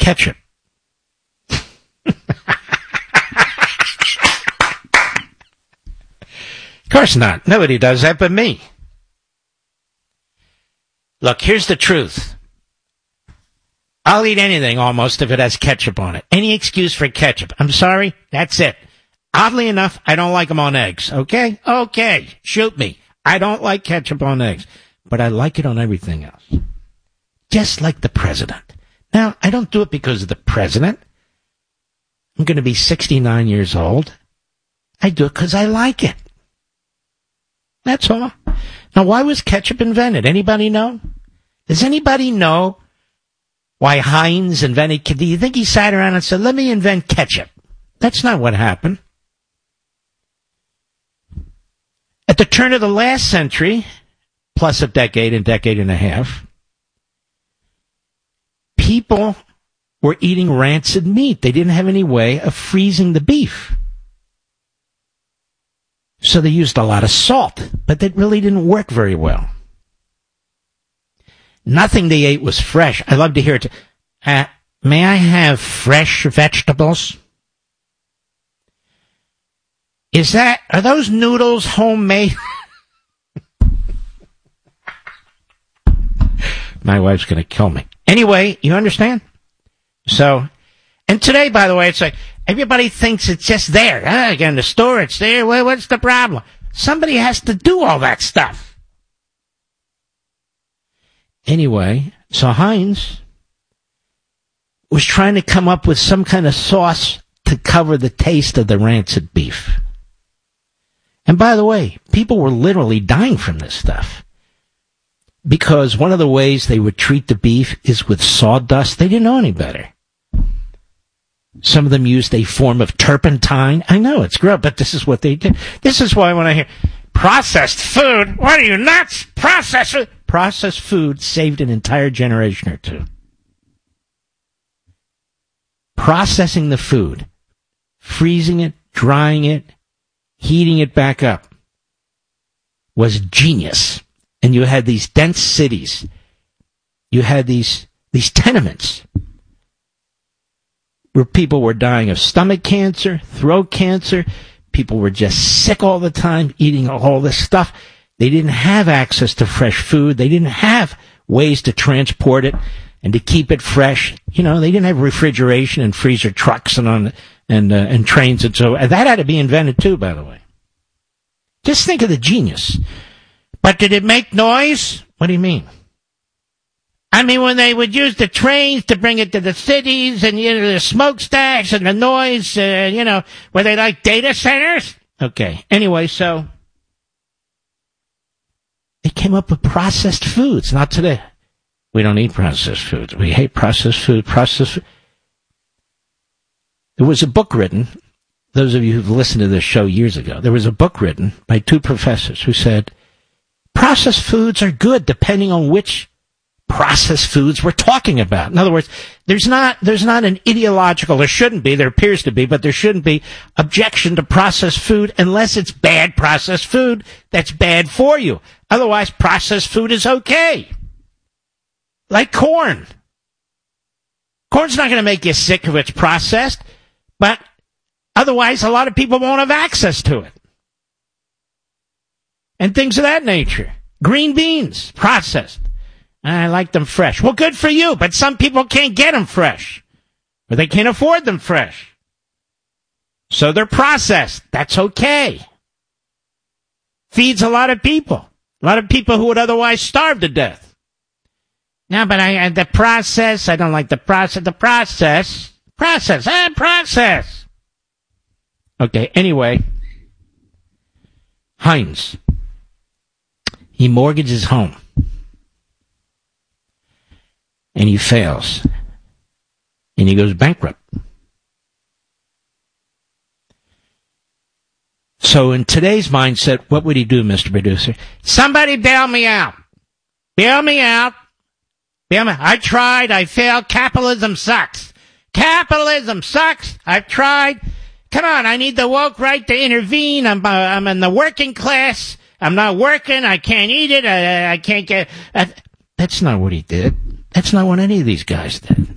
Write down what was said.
ketchup? Of course not. Nobody does that but me. Look, here's the truth. I'll eat anything almost if it has ketchup on it. Any excuse for ketchup. I'm sorry. That's it. Oddly enough, I don't like them on eggs. Okay? Okay. Shoot me. I don't like ketchup on eggs. But I like it on everything else. Just like the president. Now, I don't do it because of the president. I'm going to be 69 years old. I do it because I like it. That's all. Now, why was ketchup invented? Anybody know? Does anybody know why Heinz invented? Do you think he sat around and said, let me invent ketchup? That's not what happened. At the turn of the last century, plus a decade and a half, people were eating rancid meat. They didn't have any way of freezing the beef. So they used a lot of salt, but that really didn't work very well. Nothing they ate was fresh. I love to hear it. May I have fresh vegetables? Are those noodles homemade? My wife's going to kill me. Anyway, you understand? So, and today, by the way, it's like, everybody thinks it's just there. Again, the store, it's there. Well, what's the problem? Somebody has to do all that stuff. Anyway, so Heinz was trying to come up with some kind of sauce to cover the taste of the rancid beef. And by the way, people were literally dying from this stuff. Because one of the ways they would treat the beef is with sawdust. They didn't know any better. Some of them used a form of turpentine. I know, it's gross, but this is what they did. This is why when I hear, processed food? What are you, nuts? Processed food? Processed food saved an entire generation or two. Processing the food, freezing it, drying it, heating it back up, was genius. And you had these dense cities. You had these tenements where people were dying of stomach cancer, throat cancer. People were just sick all the time, eating all this stuff. They didn't have access to fresh food. They didn't have ways to transport it and to keep it fresh. You know, they didn't have refrigeration and freezer trucks and trains and so. And that had to be invented too, by the way. Just think of the genius. But did it make noise? What do you mean? I mean, when they would use the trains to bring it to the cities and, you know, the smokestacks and the noise, you know, were they like data centers? Okay. Anyway, so they came up with processed foods. Not today. We don't eat processed foods. We hate processed food. There was a book written, those of you who've listened to this show years ago, there was a book written by two professors who said, processed foods are good depending on which processed foods we're talking about. In other words, there's not an ideological, there shouldn't be, there appears to be, but there shouldn't be objection to processed food unless it's bad processed food that's bad for you. Otherwise, processed food is okay. Like corn. Corn's not going to make you sick if it's processed, but otherwise a lot of people won't have access to it. And things of that nature. Green beans, processed. I like them fresh. Well, good for you, but some people can't get them fresh. Or they can't afford them fresh. So they're processed. That's okay. Feeds a lot of people. A lot of people who would otherwise starve to death. No, but the process, I don't like the process. The process. Process. Okay, anyway. Heinz. He mortgages his home. And he fails. And he goes bankrupt. So in today's mindset, what would he do, Mr. Producer? Somebody bail me out. Bail me out. I tried. I failed. Capitalism sucks. Capitalism sucks. I've tried. Come on, I need the woke right to intervene. I'm in the working class. I'm not working. I can't eat it. I can't get... That's not what he did. That's not what any of these guys did.